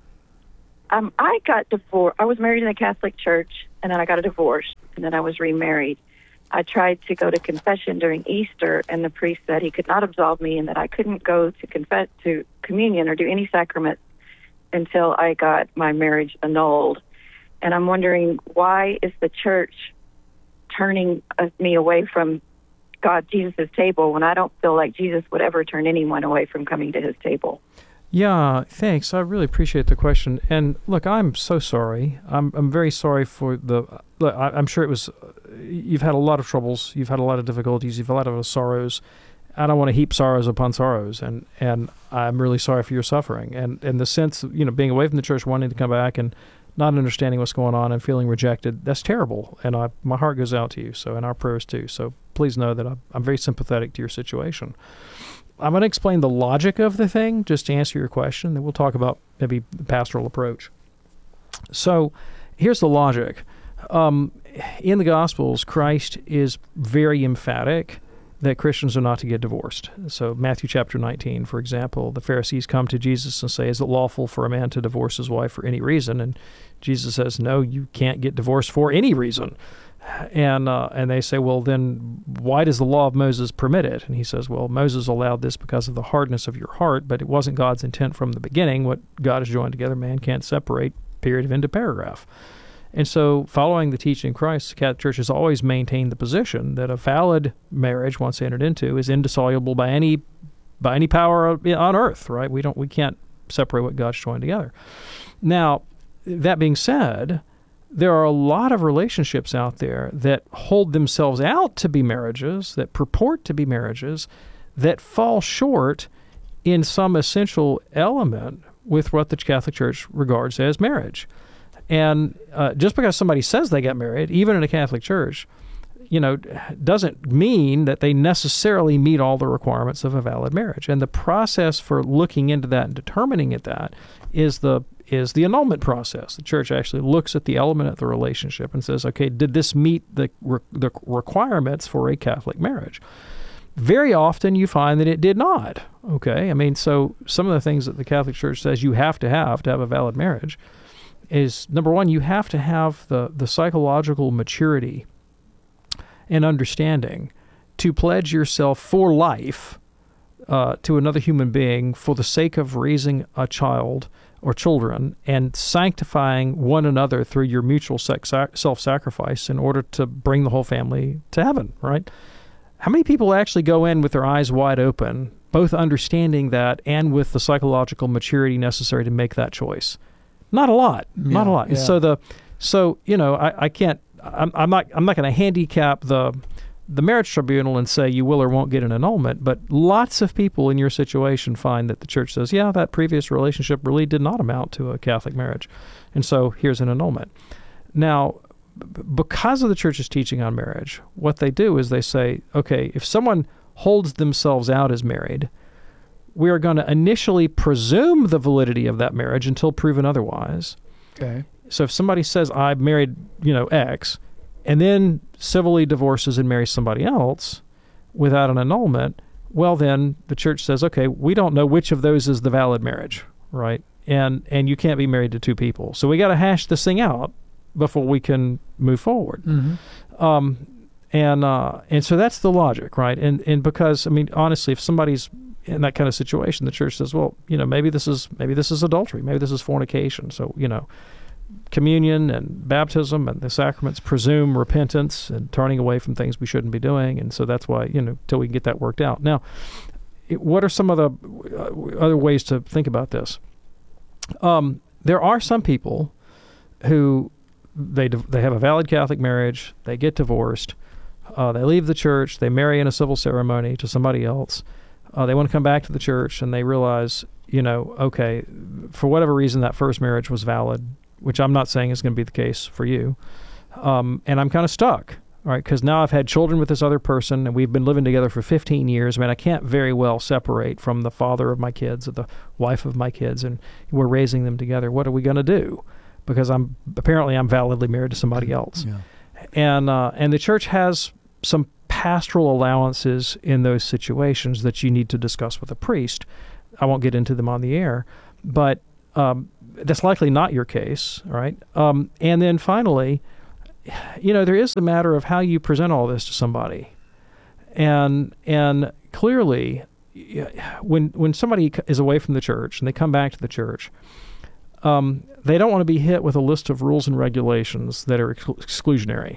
Um, I got divorced. I was married in the Catholic Church, and then I got a divorce, and then I was remarried. I tried to go to confession during Easter, and the priest said he could not absolve me and that I couldn't go to confess to communion or do any sacraments until I got my marriage annulled. And I'm wondering, why is the church turning uh, me away from God, Jesus' table, when I don't feel like Jesus would ever turn anyone away from coming to his table? Yeah, thanks. I really appreciate the question. And look, I'm so sorry. I'm I'm very sorry for the. Look, I, I'm sure it was. You've had a lot of troubles. You've had a lot of difficulties. You've had a lot of sorrows. I don't want to heap sorrows upon sorrows, and, and I'm really sorry for your suffering. And and the sense of, you know, being away from the church, wanting to come back, and not understanding what's going on, and feeling rejected, that's terrible. And I, my heart goes out to you. So, and our prayers too. So please know that I'm, I'm very sympathetic to your situation. I'm going to explain the logic of the thing, just to answer your question, then we'll talk about maybe the pastoral approach. So here's the logic. Um, in the Gospels, Christ is very emphatic that Christians are not to get divorced. So Matthew chapter nineteen, for example, the Pharisees come to Jesus and say, is it lawful for a man to divorce his wife for any reason? And Jesus says, no, you can't get divorced for any reason. And uh, and they say, well, then why does the law of Moses permit it? And he says, well, Moses allowed this because of the hardness of your heart, but it wasn't God's intent from the beginning. What God has joined together, man can't separate, period of end of paragraph. And so following the teaching of Christ, the Catholic Church has always maintained the position that a valid marriage, once entered into, is indissoluble by any by any power on earth, right? We don't we can't separate what God's joined together. Now, that being said, there are a lot of relationships out there that hold themselves out to be marriages, that purport to be marriages, that fall short in some essential element with what the Catholic Church regards as marriage. And uh, just because somebody says they got married, even in a Catholic church, you know, doesn't mean that they necessarily meet all the requirements of a valid marriage. And the process for looking into that and determining it that is the is the annulment process. The church actually looks at the element of the relationship and says, okay, did this meet the re- the requirements for a Catholic marriage? Very often you find that it did not. Okay, I mean, so some of the things that the Catholic Church says you have to have to have a valid marriage is, number one, you have to have the, the psychological maturity and understanding to pledge yourself for life uh, to another human being for the sake of raising a child or children and sanctifying one another through your mutual self-sacrifice in order to bring the whole family to heaven, right? How many people actually go in with their eyes wide open, both understanding that and with the psychological maturity necessary to make that choice? Not a lot, yeah, not a lot. Yeah. So the, so you know, I, I can't. I'm, I'm not. I'm not going to handicap the, the marriage tribunal and say you will or won't get an annulment. But lots of people in your situation find that the church says, yeah, that previous relationship really did not amount to a Catholic marriage, and so here's an annulment. Now, b- because of the church's teaching on marriage, what they do is they say, okay, if someone holds themselves out as married, we are going to initially presume the validity of that marriage until proven otherwise. Okay. So if somebody says, I married, you know, X, and then civilly divorces and marries somebody else without an annulment, well, then the church says, okay, we don't know which of those is the valid marriage, right? And and you can't be married to two people. So we got to hash this thing out before we can move forward. Mm-hmm. Um, and uh, and so that's the logic, right? And and because, I mean, honestly, if somebody's in that kind of situation, the church says, well, you know, maybe this is maybe this is adultery, maybe this is fornication. So, you know, communion and baptism and the sacraments presume repentance and turning away from things we shouldn't be doing, and so that's why, you know, till we can get that worked out. Now, it, what are some of the uh, other ways to think about this? Um, there are some people who they they have a valid Catholic marriage, they get divorced, uh, they leave the church, they marry in a civil ceremony to somebody else. Uh, they want to come back to the church, and they realize, you know, okay, for whatever reason, that first marriage was valid, which I'm not saying is going to be the case for you. Um, and I'm kind of stuck, right? Because now I've had children with this other person, and we've been living together for fifteen years. I mean, I can't very well separate from the father of my kids or the wife of my kids, and we're raising them together. What are we going to do? because I'm apparently I'm validly married to somebody else. Yeah. And uh, and the church has some pastoral allowances in those situations that you need to discuss with a priest. I won't get into them on the air, but um, that's likely not your case, right? Um, and then finally, you know, there is the matter of how you present all this to somebody. And and clearly, when when somebody is away from the church and they come back to the church, um, they don't want to be hit with a list of rules and regulations that are ex- exclusionary.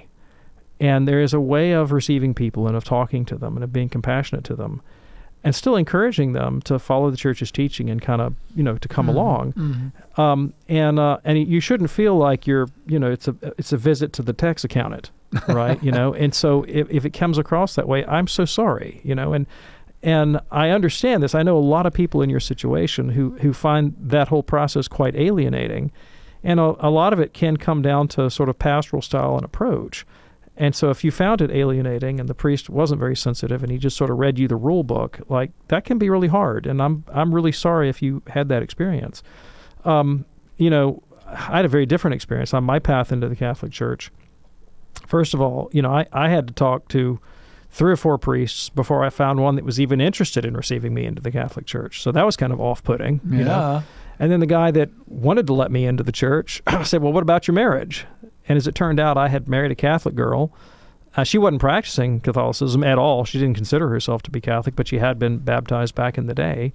And there is a way of receiving people and of talking to them and of being compassionate to them and still encouraging them to follow the church's teaching and kind of, you know, to come Mm-hmm. along. Mm-hmm. Um, and uh, and you shouldn't feel like you're, you know, it's a it's a visit to the tax accountant, right? You know, and so if, if it comes across that way, I'm so sorry, you know, and and I understand this. I know a lot of people in your situation who, who find that whole process quite alienating. And a, a lot of it can come down to sort of pastoral style and approach. And so if you found it alienating and the priest wasn't very sensitive and he just sort of read you the rule book, like that can be really hard. And I'm I'm really sorry if you had that experience. Um, you know, I had a very different experience on my path into the Catholic Church. First of all, you know, I, I had to talk to three or four priests before I found one that was even interested in receiving me into the Catholic Church. So that was kind of off-putting. You Yeah. know? And then the guy that wanted to let me into the church said, well, what about your marriage? And as it turned out, I had married a Catholic girl. Uh, she wasn't practicing Catholicism at all. She didn't consider herself to be Catholic, but she had been baptized back in the day.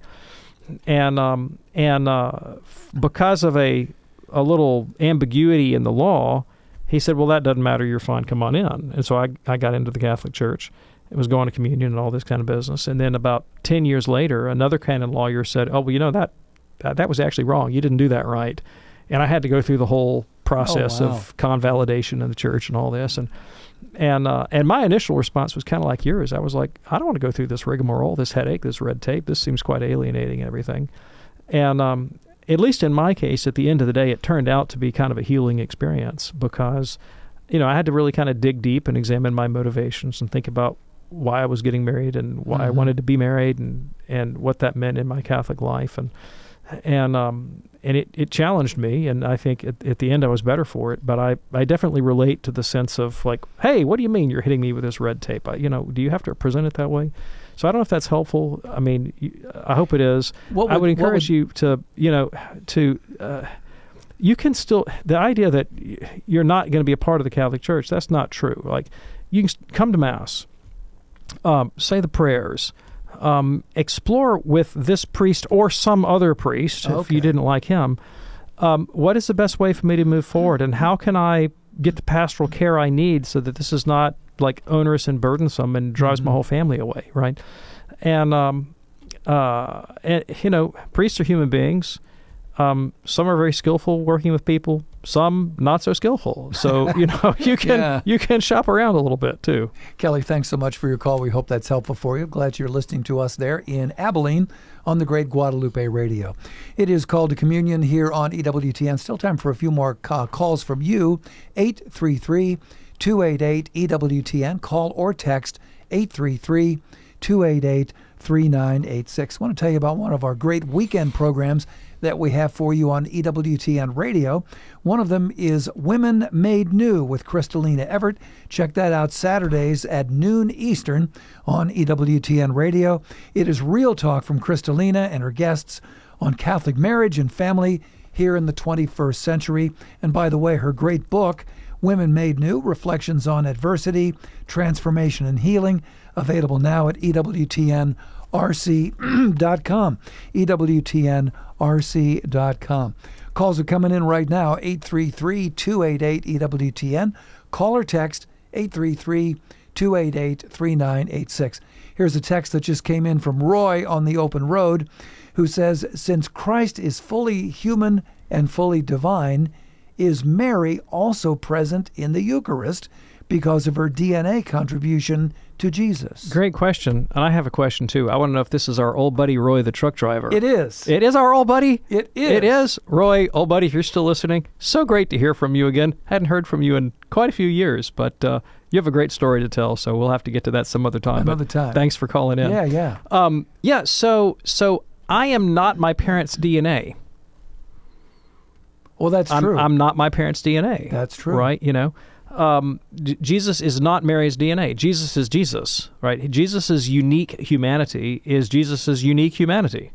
And um, and uh, because of a a little ambiguity in the law, he said, well, that doesn't matter. You're fine. Come on in. And so I, I got into the Catholic Church. It was going to communion and all this kind of business. And then about ten years later, another canon lawyer said, oh, well, you know, that that, that was actually wrong. You didn't do that right. And I had to go through the whole process Oh, wow. of convalidation in the church and all this. And and uh, and my initial response was kind of like yours. I was like, I don't want to go through this rigmarole, this headache, this red tape. This seems quite alienating and everything. And um, at least in my case, at the end of the day, it turned out to be kind of a healing experience because, you know, I had to really kind of dig deep and examine my motivations and think about why I was getting married and why I Mhm. wanted to be married and, and what that meant in my Catholic life. And and um, and it, it challenged me, and I think at, at the end I was better for it. But I, I definitely relate to the sense of like, hey, what do you mean you're hitting me with this red tape? I, you know, do you have to present it that way? So I don't know if that's helpful. I mean, you, I hope it is. What I would- would what encourage would- you to, you know, to, uh, you can still, the idea that y- you're not going to be a part of the Catholic Church, that's not true. Like, you can s- come to Mass, um, say the prayers, um, explore with this priest or some other priest, if Okay. you didn't like him, um, what is the best way for me to move forward, and how can I get the pastoral care I need so that this is not like onerous and burdensome and drives my Mhm. whole family away, right? And, um, uh, and you know, priests are human beings. Um, some are very skillful working with people, some not so skillful. So, you know, you can Yeah. you can shop around a little bit too. Kelly, thanks so much for your call. We hope that's helpful for you. Glad you're listening to us there in Abilene on the Great Guadalupe Radio. It is Called to Communion here on E W T N. Still time for a few more ca- calls from you. eight three three, two eight eight, E W T N. Call or text eight three three, two eight eight, three nine eight six. I want to tell you about one of our great weekend programs that we have for you on E W T N Radio. One of them is Women Made New with Kristalina Everett. Check that out Saturdays at noon Eastern on E W T N Radio. It is real talk from Kristalina and her guests on Catholic marriage and family here in the twenty-first century. And by the way, her great book, Women Made New, Reflections on Adversity, Transformation and Healing, available now at E W T N R C dot com. E W T N R C dot com. Calls are coming in right now, eight three three, two eight eight, E W T N. Call or text eight three three, two eight eight, three nine eight six. Here's a text that just came in from Roy on the open road, who says, since Christ is fully human and fully divine, is Mary also present in the Eucharist because of her D N A contribution to Jesus? Great question. And I have a question too. I want to know if this is our old buddy Roy, the truck driver. It is. It is our old buddy? It is. It is. Roy, old buddy, if you're still listening, so great to hear from you again. Hadn't heard from you in quite a few years, but uh, you have a great story to tell, so we'll have to get to that some other time. Another But time. Thanks for calling in. Yeah, yeah. Um, yeah, so so I am not my parents' D N A. Well, that's I'm, true. I'm not my parents' D N A. That's true. Right? You know, um, J- Jesus is not Mary's D N A. Jesus is Jesus, right? Jesus' unique humanity is Jesus' unique humanity.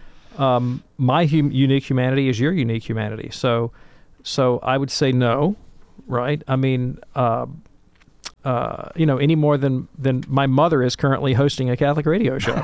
Um, my hum- unique humanity is your unique humanity. So, so I would say no, right? I mean, uh, uh, you know, any more than, than my mother is currently hosting a Catholic radio show.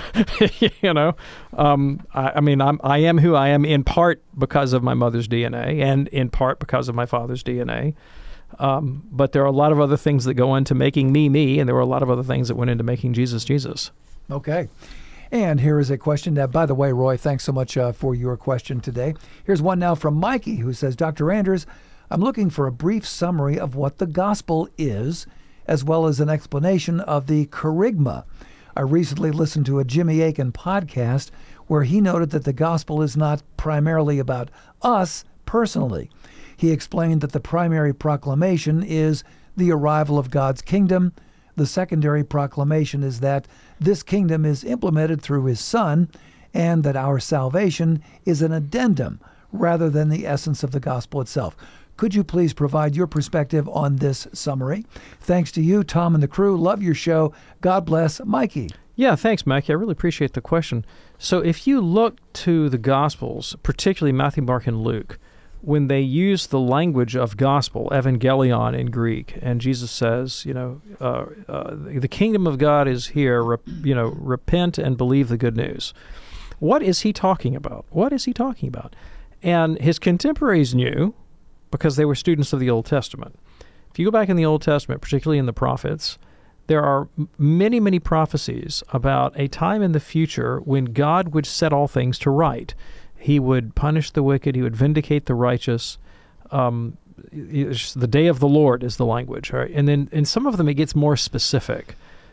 you know, um, I, I mean, I'm, I am who I am in part because of my mother's D N A and in part because of my father's D N A. Um, but there are a lot of other things that go into making me me, and there were a lot of other things that went into making Jesus Jesus. Okay. And here is a question that, by the way, Roy, thanks so much uh, for your question today. Here's one now from Mikey, who says, Doctor Anders, I'm looking for a brief summary of what the gospel is, as well as an explanation of the kerygma. I recently listened to a Jimmy Akin podcast where he noted that the gospel is not primarily about us personally. He explained that the primary proclamation is the arrival of God's kingdom. The secondary proclamation is that this kingdom is implemented through his Son, and that our salvation is an addendum rather than the essence of the gospel itself. Could you please provide your perspective on this summary? Thanks to you, Tom, and the crew. Love your show. God bless, Mikey. Yeah, thanks, Mikey. I really appreciate the question. So if you look to the Gospels, particularly Matthew, Mark, and Luke, when they use the language of gospel, evangelion in Greek, and Jesus says, you know, uh, uh, the kingdom of God is here, rep, you know, repent and believe the good news. What is he talking about? What is he talking about? And his contemporaries knew, because they were students of the Old Testament. If you go back in the Old Testament, particularly in the prophets, there are many, many prophecies about a time in the future when God would set all things to right. He would punish the wicked. He would vindicate the righteous. Um, the day of the Lord is the language, right? And then in some of them it gets more specific.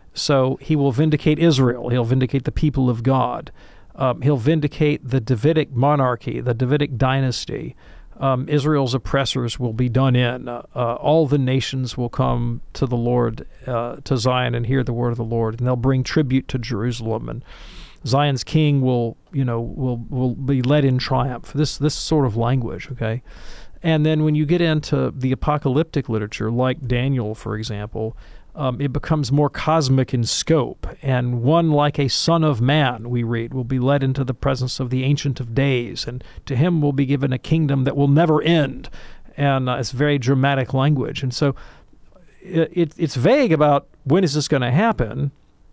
So he will vindicate Israel. He'll vindicate the people of God. Um, he'll vindicate the Davidic monarchy, the Davidic dynasty. Um, Israel's oppressors will be done in. Uh, uh, all the nations will come to the Lord, uh, to Zion, and hear the word of the Lord, and they'll bring tribute to Jerusalem, and Zion's king will, you know, will will be led in triumph. This this sort of language, okay? And then when you get into the apocalyptic literature, like Daniel, for example, um, it becomes more cosmic in scope. And one like a son of man, we read, will be led into the presence of the Ancient of Days, and to him will be given a kingdom that will never end. And uh, it's very dramatic language. And so it, it, it's vague about when is this going to happen,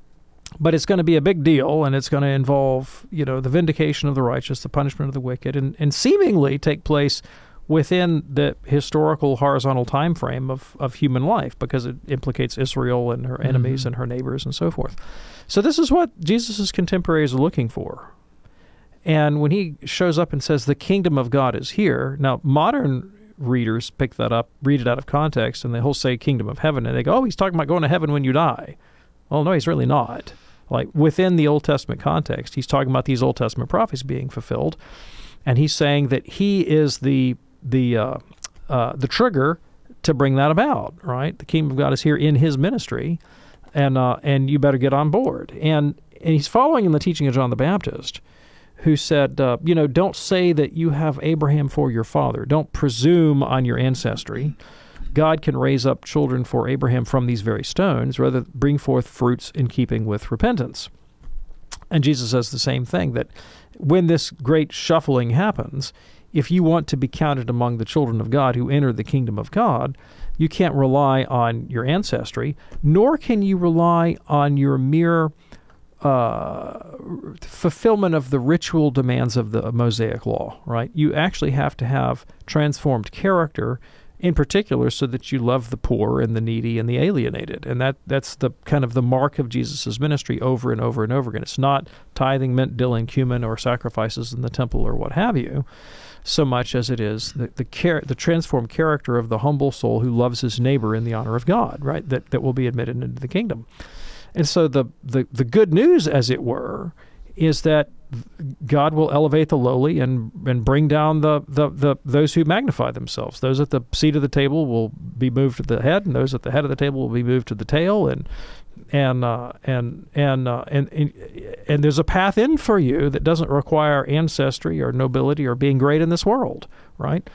but it's going to be a big deal, and it's going to involve, you know, the vindication of the righteous, the punishment of the wicked, and, and seemingly take place within the historical horizontal time frame of, of human life, because it implicates Israel and her enemies mm-hmm. and her neighbors and so forth. So this is what Jesus' contemporaries are looking for. And when he shows up and says the kingdom of God is here, now modern readers pick that up, read it out of context, and they'll say kingdom of heaven, and they go, oh, he's talking about going to heaven when you die. Well, no, he's really not. Like, within the Old Testament context, he's talking about these Old Testament prophecies being fulfilled, and he's saying that he is the the uh, uh, the trigger to bring that about, right? The kingdom of God is here in his ministry, and uh, and you better get on board. And, and he's following in the teaching of John the Baptist, who said, uh, you know, don't say that you have Abraham for your father. Don't presume on your ancestry. God can raise up children for Abraham from these very stones, rather bring forth fruits in keeping with repentance. And Jesus says the same thing, that when this great shuffling happens, if you want to be counted among the children of God who enter the kingdom of God, you can't rely on your ancestry, nor can you rely on your mere uh, fulfillment of the ritual demands of the Mosaic law, right? You actually have to have transformed character, in particular, so that you love the poor and the needy and the alienated. And that that's the kind of the mark of Jesus' ministry over and over and over again. It's not tithing, mint, dill, and cumin, or sacrifices in the temple or what have you, so much as it is the the, char- the transformed character of the humble soul who loves his neighbor in the honor of God, right, that, that will be admitted into the kingdom. And so the, the, the good news, as it were, is that God will elevate the lowly and and bring down the, the, the those who magnify themselves. Those at the seat of the table will be moved to the head, and those at the head of the table will be moved to the tail. And and uh, and and, uh, and and and there's a path in for you that doesn't require ancestry or nobility or being great in this world, right?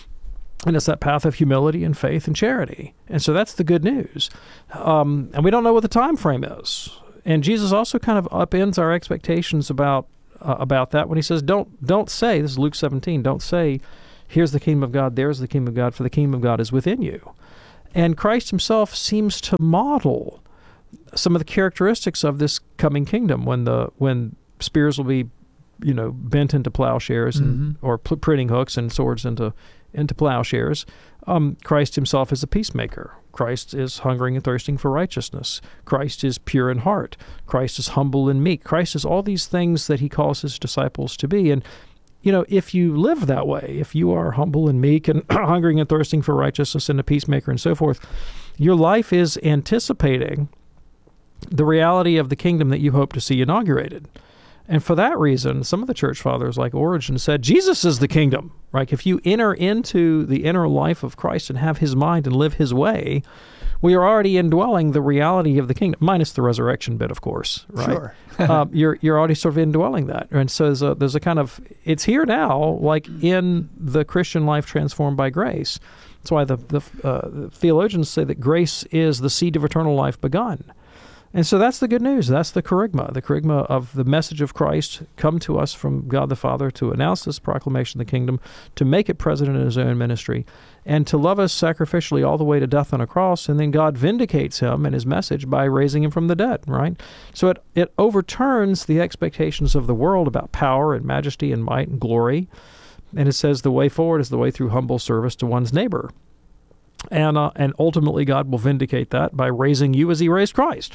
And it's that path of humility and faith and charity. And so that's the good news. Um, and we don't know what the time frame is. And Jesus also kind of upends our expectations about uh, about that when he says, don't don't say, this is Luke seventeen, don't say, here's the kingdom of God, there's the kingdom of God, for the kingdom of God is within you. And Christ himself seems to model some of the characteristics of this coming kingdom when the when spears will be, you know, bent into plowshares and Mm-hmm. or pl- pruning hooks and swords into into plowshares. Um, Christ himself is a peacemaker. Christ is hungering and thirsting for righteousness. Christ is pure in heart. Christ is humble and meek. Christ is all these things that he calls his disciples to be. And, you know, if you live that way, if you are humble and meek and hungering and thirsting for righteousness and a peacemaker and so forth, your life is anticipating the reality of the kingdom that you hope to see inaugurated. And for that reason, some of the church fathers, like Origen, said, Jesus is the kingdom, right? If you enter into the inner life of Christ and have his mind and live his way, we are already indwelling the reality of the kingdom, minus the resurrection bit, of course, right? Sure. uh, you're you're already sort of indwelling that. And so there's a, there's a kind of, it's here now, like in the Christian life transformed by grace. That's why the, the, uh, the theologians say that grace is the seed of eternal life begun. And so that's the good news. That's the kerygma, the kerygma of the message of Christ come to us from God the Father to announce this proclamation of the kingdom, to make it present in his own ministry, and to love us sacrificially all the way to death on a cross. And then God vindicates him and his message by raising him from the dead, right? So it, it overturns the expectations of the world about power and majesty and might and glory. And it says the way forward is the way through humble service to one's neighbor. And, uh, and ultimately God will vindicate that by raising you as he raised Christ.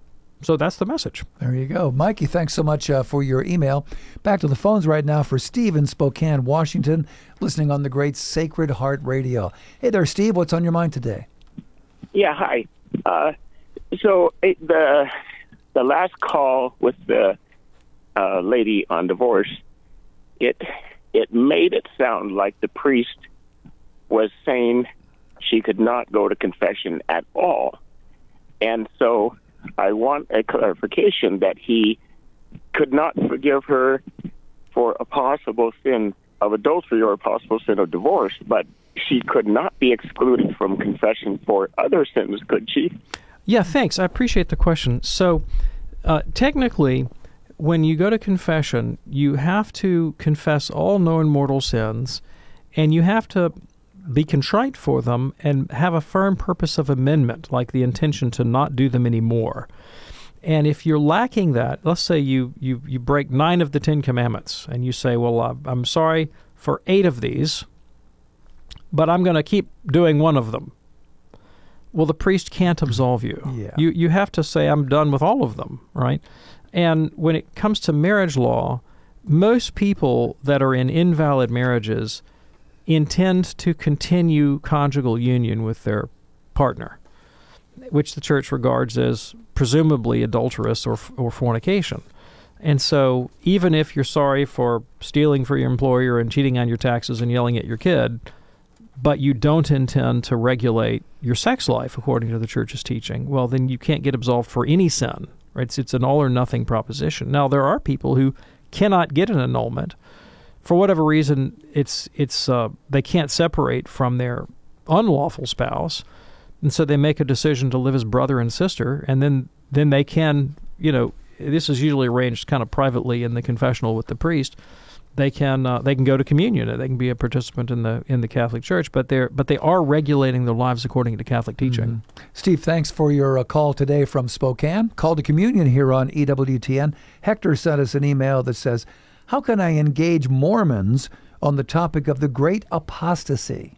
So that's the message. There you go. Mikey, thanks so much uh, for your email. Back to the phones right now for Steve in Spokane, Washington, listening on the great Sacred Heart Radio. Hey there, Steve. What's on your mind today? Yeah, hi. Uh, so it, the the last call with the uh, lady on divorce, it it made it sound like the priest was saying she could not go to confession at all. And so I want a clarification that he could not forgive her for a possible sin of adultery or a possible sin of divorce, but she could not be excluded from confession for other sins, could she? Yeah, thanks. I appreciate the question. So uh, technically, when you go to confession, you have to confess all known mortal sins, and you have to be contrite for them and have a firm purpose of amendment, like the intention to not do them anymore. And if you're lacking that, let's say you you, you break nine of the Ten Commandments, and you say, well, uh, I'm sorry for eight of these, but I'm going to keep doing one of them. Well, the priest can't absolve you. Yeah. You you have to say, I'm done with all of them, right? And when it comes to marriage law, most people that are in invalid marriages intend to continue conjugal union with their partner, which the church regards as presumably adulterous or or fornication. And so even if you're sorry for stealing for your employer and cheating on your taxes and yelling at your kid, but you don't intend to regulate your sex life according to the church's teaching, well, then you can't get absolved for any sin, right? It's, it's an all-or-nothing proposition. Now, there are people who cannot get an annulment. For whatever reason, it's it's uh, they can't separate from their unlawful spouse, and so they make a decision to live as brother and sister, and then then they can, you know, this is usually arranged kind of privately in the confessional with the priest. They can uh, they can go to communion, and they can be a participant in the in the Catholic Church, but they're but they are regulating their lives according to Catholic teaching. Mm-hmm. Steve, thanks for your uh, call today from Spokane. Call to communion here on E W T N. Hector sent us an email that says, how can I engage Mormons on the topic of the great apostasy?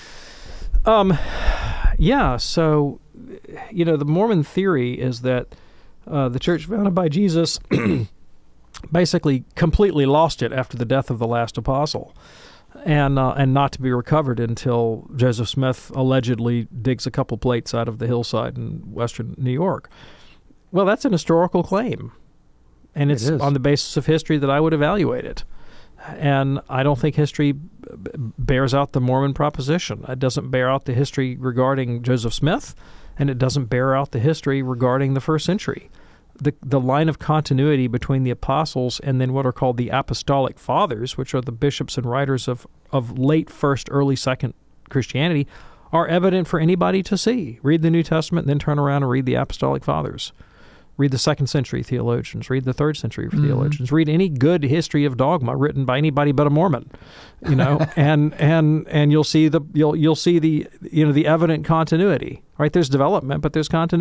Um, yeah, so, you know, the Mormon theory is that uh, the church founded by Jesus basically completely lost it after the death of the last apostle, and uh, and not to be recovered until Joseph Smith allegedly digs a couple plates out of the hillside in western New York. Well, that's an historical claim. And it's It is. on the basis of history that I would evaluate it. And I don't think history b- bears out the Mormon proposition. It doesn't bear out the history regarding Joseph Smith, and it doesn't bear out the history regarding the first century. The the line of continuity between the apostles and then what are called the apostolic fathers, which are the bishops and writers of, of late first, early second Christianity, are evident for anybody to see. Read the New Testament, and then turn around and read the apostolic fathers. Read the second century theologians. Read the third century Mhm. theologians. Read any good history of dogma written by anybody but a Mormon, you know, and and and you'll see the you'll you'll see the you know the evident continuity. Right? There's development, but there's continuity.